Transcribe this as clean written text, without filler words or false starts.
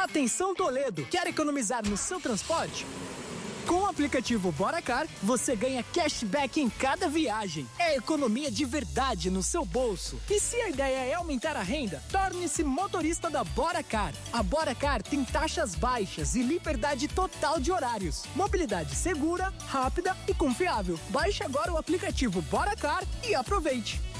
Atenção Toledo, quer economizar no seu transporte? Com o aplicativo BoraCar, você ganha cashback em cada viagem. É economia de verdade no seu bolso. E se a ideia é aumentar a renda, torne-se motorista da BoraCar. A BoraCar tem taxas baixas e liberdade total de horários. Mobilidade segura, rápida e confiável. Baixe agora o aplicativo BoraCar e aproveite.